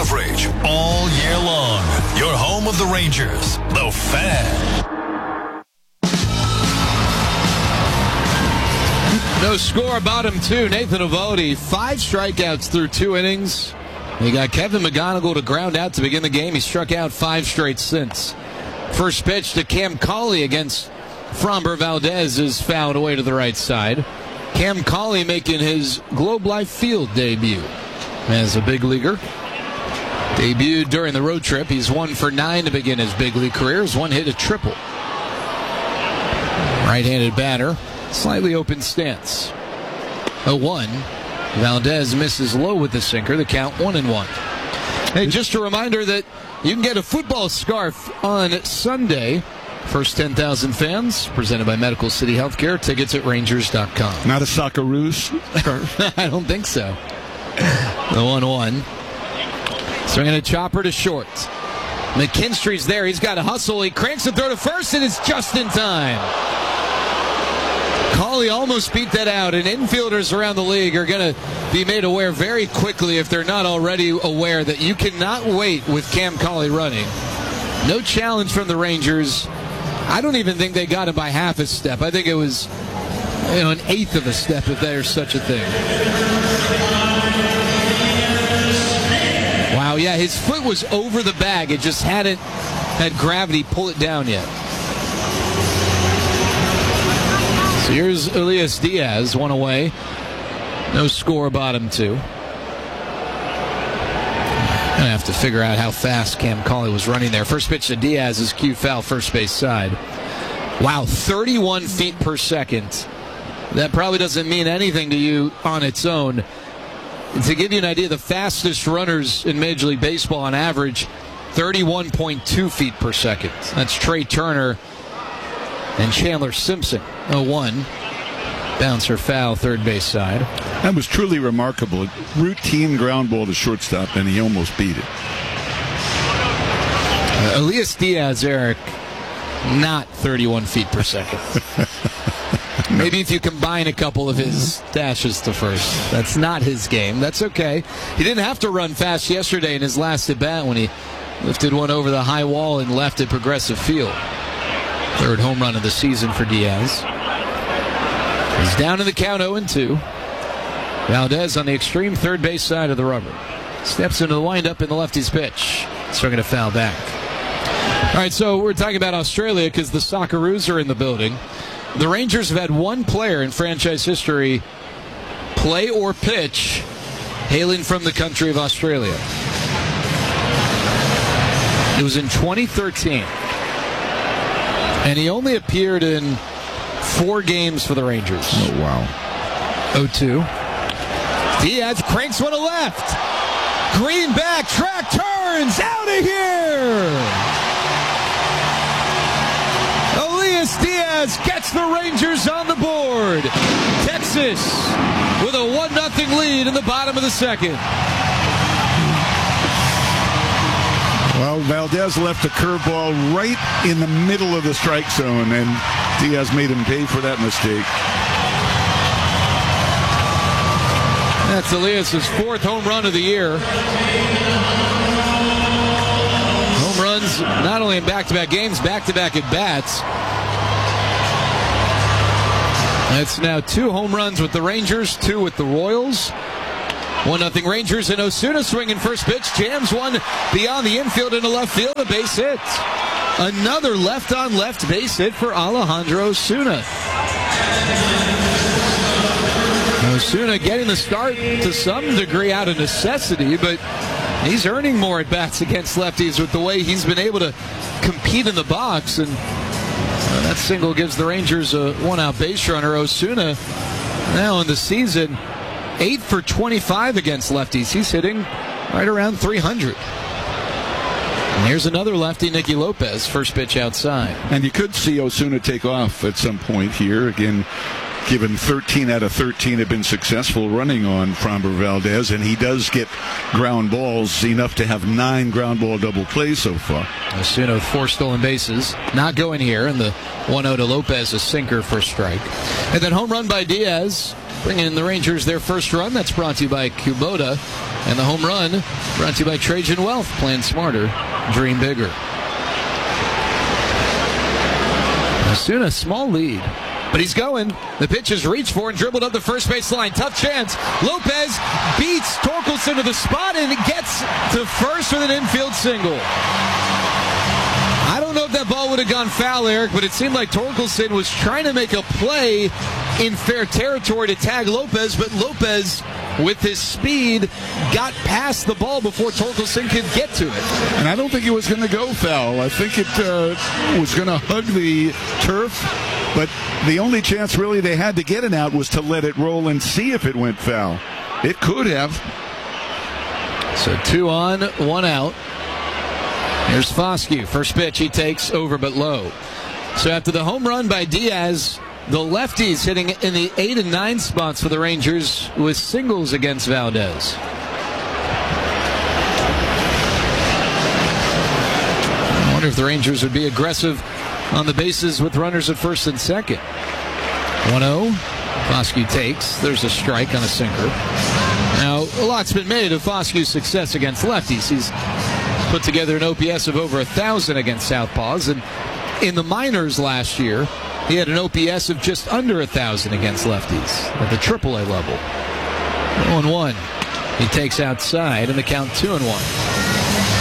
coverage all year long. Your home of the Rangers, The Fan. No score, bottom two. Nathan Eovaldi, 5 strikeouts through 2 innings. He got Kevin McGonigal to ground out to begin the game. He struck out 5 straight since. First pitch to Cam Cauley against Framber Valdez is fouled away to the right side. Cam Cauley making his Globe Life Field debut as a big leaguer. Debuted during the road trip. He's 1 for 9 to begin his big league career. He's 1 hit, a triple. Right-handed batter. Slightly open stance. 0-1. Valdez misses low with the sinker. The count 1-1. Hey, just a reminder that you can get a football scarf on Sunday. First 10,000 fans, presented by Medical City Healthcare. Tickets at Rangers.com. Not a Socceroos scarf? I don't think so. The 1-1. Swinging a chopper to short. McKinstry's there. He's got to hustle. He cranks the throw to first, and it's just in time. Cauley almost beat that out, and infielders around the league are going to be made aware very quickly, if they're not already aware, that you cannot wait with Cam Cauley running. No challenge from the Rangers. I don't even think they got him by half a step. I think it was an eighth of a step, if there's such a thing. Wow, yeah, his foot was over the bag. It just hadn't had gravity pull it down yet. So here's Elias Diaz, 1 away. No score, bottom 2. Gonna have to figure out how fast Cam Cauley was running there. First pitch to Diaz is cue foul, first base side. Wow, 31 feet per second. That probably doesn't mean anything to you on its own. To give you an idea, the fastest runners in Major League Baseball on average, 31.2 feet per second. That's Trey Turner and Chandler Simpson. 0-1. Bouncer foul, third base side. That was truly remarkable. Routine ground ball to shortstop, and he almost beat it. Elias Diaz, Eric, not 31 feet per second. Maybe if you combine a couple of his dashes to first. That's not his game. That's okay. He didn't have to run fast yesterday in his last at-bat when he lifted one over the high wall and left at Progressive Field. Third home run of the season for Diaz. He's down in the count, 0-2. Valdez on the extreme third base side of the rubber. Steps into the windup in the lefty's pitch. Swinging a foul back. All right, so we're talking about Australia because the Socceroos are in the building. The Rangers have had one player in franchise history play or pitch hailing from the country of Australia. It was in 2013. And he only appeared in 4 games for the Rangers. Oh, wow. 0-2. Diaz cranks one to left. Green back, track turns, out of here! Elias Diaz gets the Rangers on the board. Texas with a 1-0 lead in the bottom of the second. Well, Valdez left a curveball right in the middle of the strike zone, and Diaz made him pay for that mistake. That's Elias' 4th home run of the year. Home runs not only in back-to-back games, back-to-back at-bats. That's now 2 home runs with the Rangers, 2 with the Royals. 1-0 Rangers, and Osuna swinging first pitch. Jams one beyond the infield into left field. A base hit. Another left-on-left base hit for Alejandro Osuna. Osuna getting the start to some degree out of necessity, but he's earning more at-bats against lefties with the way he's been able to compete in the box. And that single gives the Rangers a 1-out base runner. Osuna now in the season 8 for 25 against lefties. He's hitting right around 300. And here's another lefty, Nicky Lopez. First pitch outside. And you could see Osuna take off at some point here. Again, given 13 out of 13 have been successful running on Framber Valdez, and he does get ground balls, enough to have 9 ground ball double plays so far. Osuna with 4 stolen bases. Not going here, and the 1-0 to Lopez, a sinker for strike. And then home run by Diaz. bringing in the Rangers their first run. That's brought to you by Kubota. And the home run brought to you by Trajan Wealth. Plan smarter, dream bigger. Osuna, small lead. But he's going. The pitch is reached for and dribbled up the first base line. Tough chance. Lopez beats Torkelson to the spot and gets to first with an infield single. I don't know if that ball would have gone foul, Eric, but it seemed like Torkelson was trying to make a play in fair territory to tag Lopez, but Lopez, with his speed, got past the ball before Torkelson could get to it. And I don't think it was going to go foul. I think it was going to hug the turf, but the only chance really they had to get it out was to let it roll and see if it went foul. It could have. So 2 on, 1 out. Here's Foscue. First pitch he takes over but low. So after the home run by Diaz, the lefties hitting in the 8 and 9 spots for the Rangers with singles against Valdez. I wonder if the Rangers would be aggressive on the bases with runners at first and second. 1-0. Foscue takes. There's a strike on a sinker. Now, a lot's been made of Foscue's success against lefties. He's put together an OPS of over 1,000 against southpaws, and in the minors last year, he had an OPS of just under 1,000 against lefties at the AAA level. 0-1. He takes outside, and the count 2-1.